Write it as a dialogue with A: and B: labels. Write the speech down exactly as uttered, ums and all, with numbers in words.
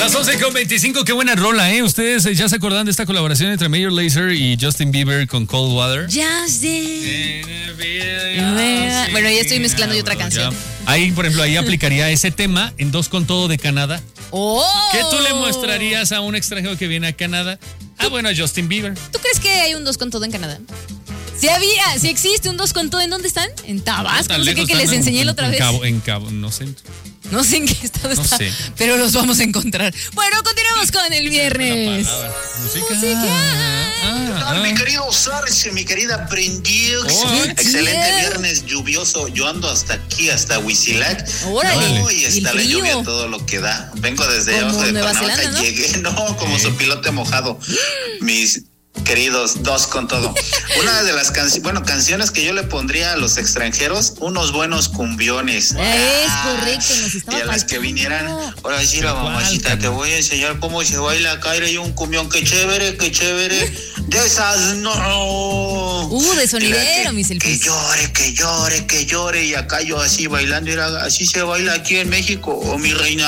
A: las once con veinticinco, qué buena rola, ¿eh? ¿Ustedes ya se acordan de esta colaboración entre Major Lazer y Justin Bieber con Cold Water?
B: Justin. Bueno, ya estoy mezclando y otra canción.
A: Ahí, por ejemplo, ahí aplicaría ese tema en Dos con Todo de Canadá.
B: ¡Oh!
A: ¿Qué tú le mostrarías a un extranjero que viene a Canadá? Ah, bueno, a Justin Bieber.
B: ¿Tú crees que hay un Dos con Todo en Canadá? Si había, si existe un Dos con Todo, ¿en dónde están? En Tabasco, no sé qué, que les enseñé la otra
A: en
B: vez.
A: Cabo, en Cabo, no sé.
B: No sé en qué estado
A: no
B: está,
A: sé.
B: pero los vamos a encontrar. Bueno, continuamos con el viernes.
A: Música.
B: Música.
C: Ah, ah. Mi querido Sarce, mi querida Prendix.
A: Oh,
C: excelente viernes lluvioso. Yo ando hasta aquí, hasta Huitzilac.
B: Órale.
C: Uy, está la lluvia todo lo que da. Vengo desde abajo de
B: Nueva
C: Cuernavaca.
B: Zelanda, ¿no?
C: Llegué, no, como sopilote mojado. Mis queridos Dos con Todo. Una de las canciones, bueno, canciones que yo le pondría a los extranjeros, unos buenos cumbiones.
B: Es
C: ah,
B: correcto, nos estaba
C: y a las que vinieran, ahora sí, la mamacita, te voy a enseñar cómo se baila acá, y un cumbión, qué chévere, qué chévere. De esas no.
B: Uh, de sonidero,
C: que,
B: mis
C: que
B: selfies.
C: llore, que llore, que llore. Y acá yo así bailando, era así se baila aquí en México, oh mi reina.